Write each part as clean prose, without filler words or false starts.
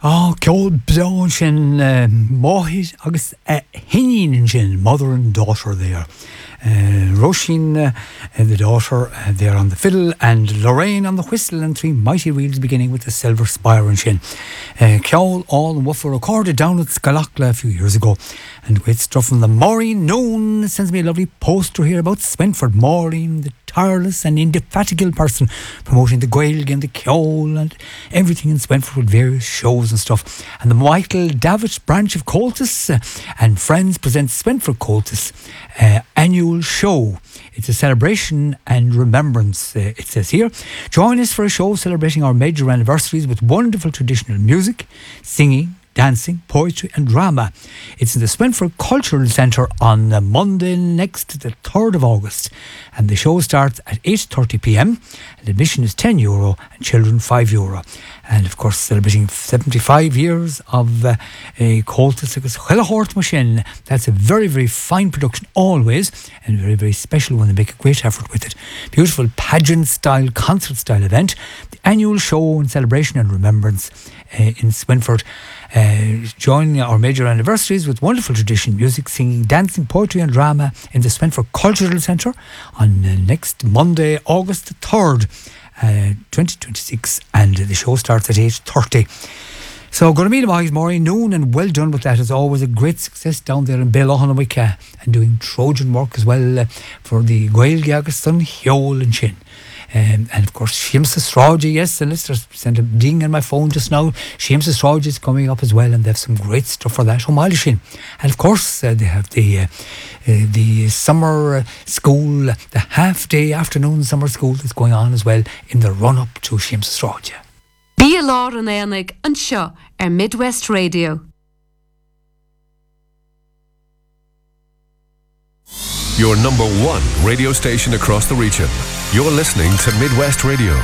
Oh, ceol breon sin máthid agus hínín sin, mother and daughter there. Roisin, the daughter, there on the fiddle, and Lorraine on the whistle, and three mighty reels beginning with the silver spire and shin. Ceol all and woofer recorded down at Scalachla a few years ago. And great stuff from the Maureen Noon sends me a lovely poster here about Swinford. Maureen, the tireless and indefatigable person promoting the Gaeilge and the Ceol and everything in Swinford with various shows and stuff. And the Michael Davitt branch of Coltis and Friends presents Swinford Coltis annual show. It's a celebration and remembrance, it says here. Join us for a show celebrating our major anniversaries with wonderful traditional music, singing, dancing, poetry and drama. It's in the Swinford Cultural Centre on Monday next, the 3rd of August. And the show starts at 8:30pm and admission is €10 and children €5. And of course celebrating 75 years of a Coltis agus Chilahort machine. That's a very, very fine production always, and a very, very special one. They make a great effort with it. Beautiful pageant style, concert style event. The annual show and celebration and remembrance in Swinford. Joining our major anniversaries with wonderful tradition, music, singing, dancing, poetry and drama in the Swinford Cultural Centre on next Monday, August the 3rd, 2026, and the show starts at 8:30. So going to meet him, Maureen Noon, and well done with that. It's always a great success down there in Belohanwick, and doing Trojan work as well for the Gaeilge agus Sun Heol and Shin. And of course, Seamus Astrology, yes, and let's just send a ding on my phone just now. Seamus Astrology is coming up as well, and they have some great stuff for that. And of course, they have the summer school, the half-day afternoon summer school that's going on as well in the run-up to Seamus Astrology. Bí lár an éanaig an seo Midwest Radio. Your number one radio station across the region. You're listening to Midwest Radio.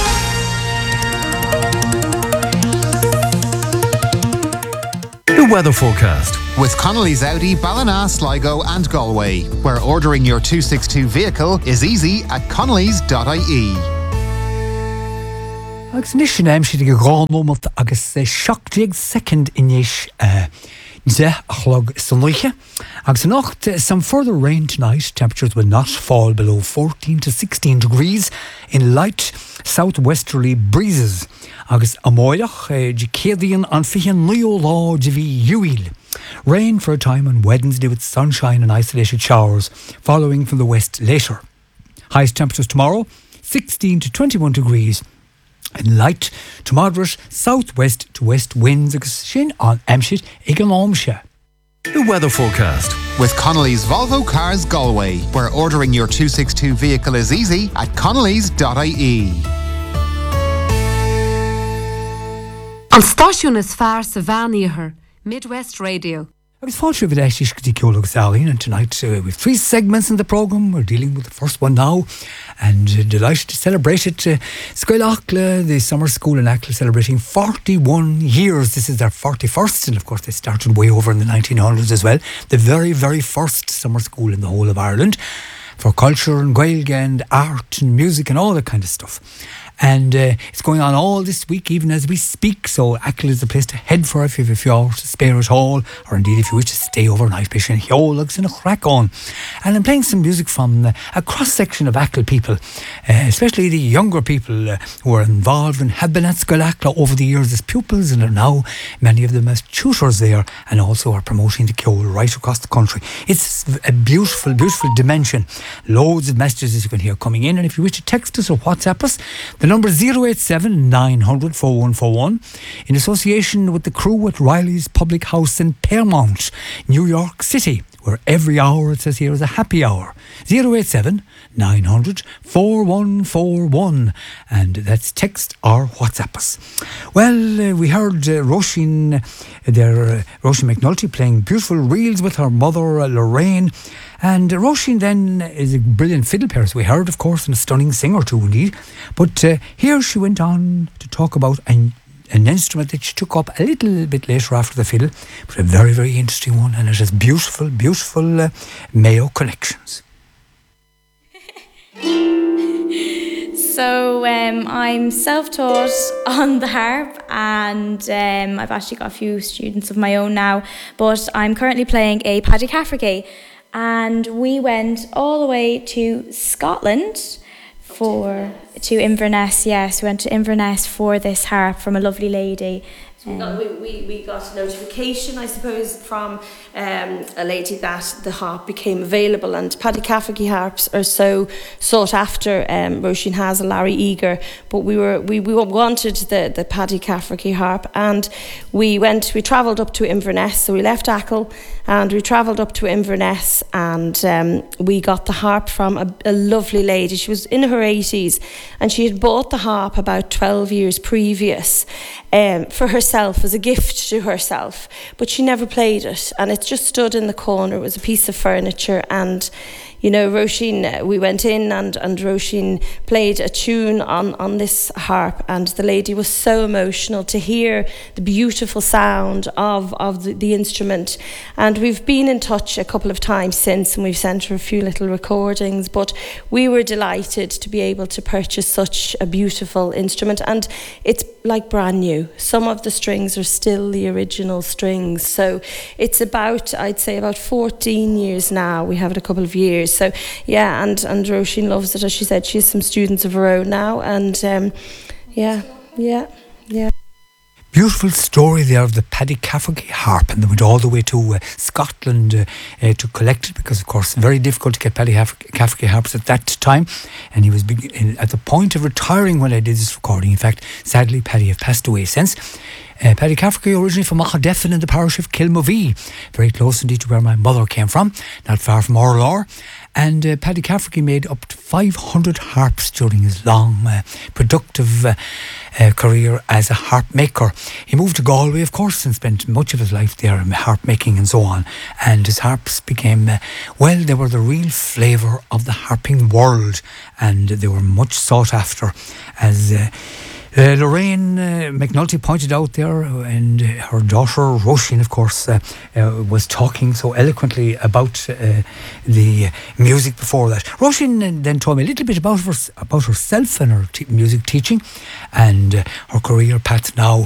The weather forecast with Connolly's Audi, Ballina, Sligo and Galway, where ordering your 262 vehicle is easy at connolly's.ie. Agus nishin si go gánómalt agus 62 inis de chlog sanluiche. Agus nacht, some further rain tonight. Temperatures will not fall below 14 to 16 degrees in light southwesterly breezes. Agus amoilach jicadian an fichen neo law jivi uil. Rain for a time on Wednesday with sunshine and isolated showers, following from the west later. Highest temperatures tomorrow, 16 to 21 degrees. And light to moderate southwest to west winds agus sin on Amshit Igalomsha. The weather forecast with Connolly's Volvo Cars Galway, where ordering your 262 vehicle is easy at connolly's.ie. An stáisiún is fearr sa bhean Midwest Radio. Agus fáilte bhí éis go ceolalas Aline, and tonight we have 3 segments in the programme. We're dealing with the first one now, and delighted to celebrate it. Scoilachla, the summer school in Ackle, celebrating 41 years. This is their 41st, and of course they started way over in the 1900s as well. The very, very first summer school in the whole of Ireland for culture and Gaeilge and art and music and all that kind of stuff. And it's going on all this week, even as we speak. So Ackle is the place to head for if you are to spare at all, or indeed if you wish to stay overnight. Bishan Heolags and a crack on. And I'm playing some music from a cross-section of Ackle people, especially the younger people who are involved and have been at Scoilachla over the years as pupils, and are now many of them as tutors there, and also are promoting the Ceol right across the country. It's a beautiful, beautiful dimension. Loads of messages as you can hear coming in, and if you wish to text us or WhatsApp us, the number 087 900 4141, in association with the crew at Riley's Public House in Paramount, New York City, where every hour, it says here, is a happy hour. 087 900 4141, and that's text or WhatsApp us. Well, we heard Roisin McNulty playing beautiful reels with her mother Lorraine. And Roisin then is a brilliant fiddle player, as we heard, of course, and a stunning singer too, indeed. But here she went on to talk about an instrument that she took up a little bit later after the fiddle, but a very, very interesting one, and it has beautiful, beautiful Mayo connections. So I'm self-taught on the harp, and I've actually got a few students of my own now, but I'm currently playing a Paddy Cafferty, and we went all the way to Scotland to Inverness. Yes, we went to Inverness for this harp from a lovely lady. So we got a notification, I suppose, from a lady that the harp became available, and Paddy Cafferty harps are so sought after. Roisin has a Larry Eager, but we wanted the Paddy Cafferty harp, and we travelled up to Inverness. So we left Achill and we travelled up to Inverness, and we got the harp from a lovely lady. She was in her 80s, and she had bought the harp about 12 years previous for herself, as a gift to herself, but she never played it, and it just stood in the corner. It was a piece of furniture, and you know, Roisin, we went in and Roisin played a tune on this harp, and the lady was so emotional to hear the beautiful sound of the instrument. And we've been in touch a couple of times since, and we've sent her a few little recordings, but we were delighted to be able to purchase such a beautiful instrument, and it's like brand new. Some of the strings are still the original strings, so it's I'd say about 14 years now. We have it a couple of years. So yeah, and Roisin loves it. As she said, she has some students of her own now, and yeah. Beautiful story there of the Paddy Cafferty harp, and they went all the way to Scotland to collect it, because of course very difficult to get Paddy Cafferty harps at that time, and he was at the point of retiring when I did this recording. In fact, sadly Paddy have passed away since. Paddy Cafferty originally from Auchadeffin in the parish of Kilmovee, very close indeed to where my mother came from, not far from Orlor. And Paddy Cafferty made up to 500 harps during his long, productive career as a harp maker. He moved to Galway, of course, and spent much of his life there in harp making and so on. And his harps became, they were the real flavour of the harping world, and they were much sought after, as Lorraine McNulty pointed out there, and her daughter Roisin, of course, was talking so eloquently about the music before that. Roisin then told me a little bit about herself and her music teaching and her career path now